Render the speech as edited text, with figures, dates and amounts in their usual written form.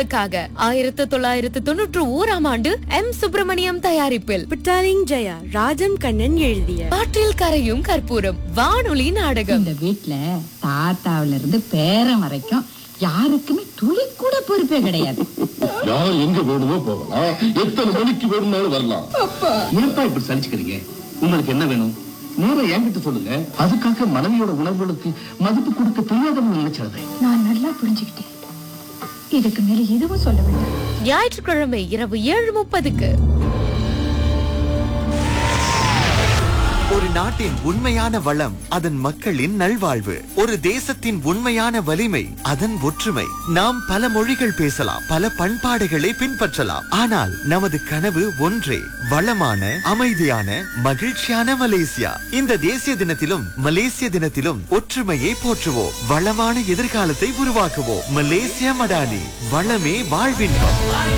உங்களுக்காக 1991ஆம் ஆண்டு சுப்பிரமணியம் தயாரிப்பில் புட்டாலிங் ஜெயா ராஜம் கண்ணன் எழுதிய காற்றில் கரையும் கற்பூரம் வானொலி நாடகம். இந்த வீட்ல தாத்தாவில இருந்து பேரன் வரைக்கும் யாருக்குமே துளி கூட பொறுப்பே கிடையாது. யார் எங்க வேணுமோ போகலாம், எத்தனை மணிக்கு வேணும்னாலும் வரலாம். ஏன்பா இப்படி சலிச்சுக்கிறீங்க? உங்களுக்கு என்ன வேணும் நேரா என்கிட்ட சொல்லுங்க. அதுக்காக மனைவியோட உணர்வுகளுக்கு மதிப்பு கொடுக்க தெரியாதவங்க நினைச்சது. நான் நல்லா புரிஞ்சுக்கிட்டேன். இதுக்கு மேல எதுவும் சொல்ல வேண்டாம். ஞாயிற்றுக்கிழமை இரவு 7:30க்கு. ஒரு நாட்டின் உண்மையான வளம் அதன் மக்களின் நல்வாழ்வு. ஒரு தேசத்தின் உண்மையான வலிமை அதன் ஒற்றுமை. நாம் பல மொழிகள் பேசலாம், பல பண்பாடுகளை பின்பற்றலாம், ஆனால் நமது கனவு ஒன்றே, வளமான, அமைதியான, மகிழ்ச்சியான மலேசியா. இந்த தேசிய தினத்திலும் மலேசிய தினத்திலும் ஒற்றுமையை போற்றுவோம், வளமான எதிர்காலத்தை உருவாக்குவோம். மலேசியா மடானி, வளமே வாழ்வின்பம்.